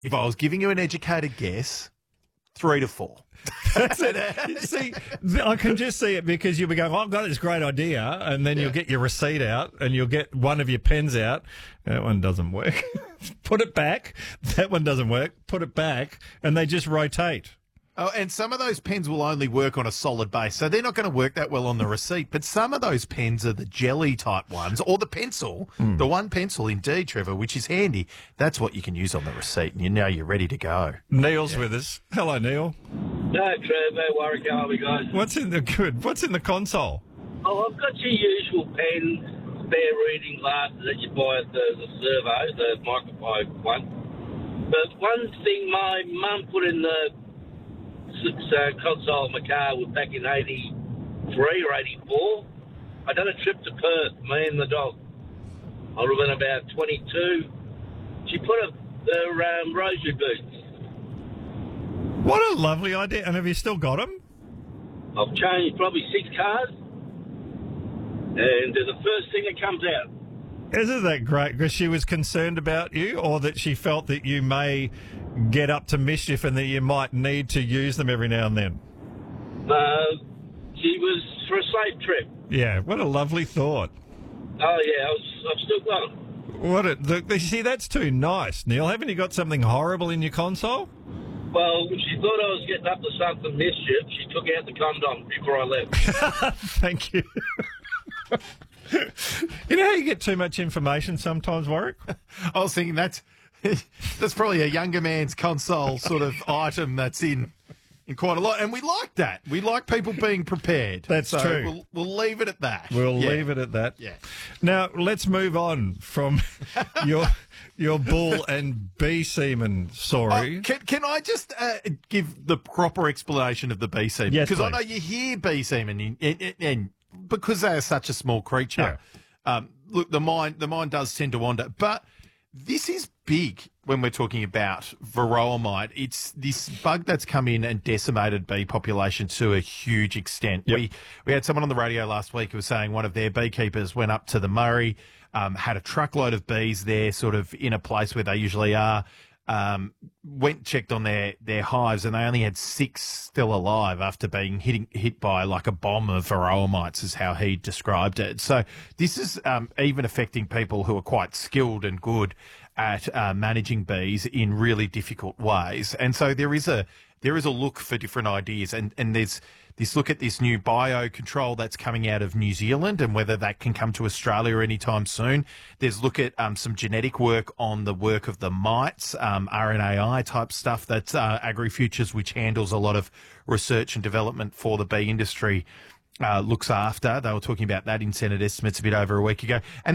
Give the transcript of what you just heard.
if I was giving you an educated guess, 3 to 4. That's it. See, I can just see it because you'll be going, I've got this great idea, and then you'll get your receipt out and you'll get one of your pens out. That one doesn't work. Put it back. That one doesn't work. Put it back. And they just rotate. Oh, and some of those pens will only work on a solid base, so they're not going to work that well on the receipt. But some of those pens are the jelly type ones, or the pencil, the one pencil indeed, Trevor, which is handy. That's what you can use on the receipt, and you know you're ready to go. Neil's with us. Hello, Neil. No, Trev, no worry, how are we, guys? What's in the console? Oh, I've got your usual pen, spare reading glasses that you buy at the servo, the microfiber one. But one thing my mum put in the console of my car was back in 83 or 84. I done a trip to Perth, me and the dog. I would have been about 22. She put her rosary boots. What a lovely idea. And have you still got them? I've changed probably 6 cars, and they're the first thing that comes out. Isn't that great? Because she was concerned about you, or that she felt that you may get up to mischief and that you might need to use them every now and then? She was for a safe trip. Yeah, what a lovely thought. Oh, yeah, I've still got them. You see, that's too nice, Neil. Haven't you got something horrible in your console? Well, she thought I was getting up to something mischief. She took out the condom before I left. Thank you. You know how you get too much information sometimes, Warwick? I was thinking that's probably a younger man's console sort of item that's in quite a lot. And we like that. We like people being prepared. That's true. We'll leave it at that. We'll leave it at that. Yeah. Now, let's move on from your bull and bee semen story. Can I just give the proper explanation of the bee semen? Yes, because I please. know you hear bee semen and because they are such a small creature, look, the mind does tend to wander. But this is big when we're talking about varroa mite. It's this bug that's come in and decimated bee population to a huge extent. Yep. We had someone on the radio last week who was saying one of their beekeepers went up to the Murray, had a truckload of bees there, sort of in a place where they usually are. Checked on their hives, and they only had 6 still alive after being hit by like a bomb of varroa mites, is how he described it. So this is even affecting people who are quite skilled and good at managing bees in really difficult ways. And so there is a look for different ideas, and there's this look at this new biocontrol that's coming out of New Zealand and whether that can come to Australia anytime soon. There's look at some genetic work on the work of the mites, RNAi type stuff that's AgriFutures, which handles a lot of research and development for the bee industry, looks after. They were talking about that in Senate estimates a bit over a week ago. And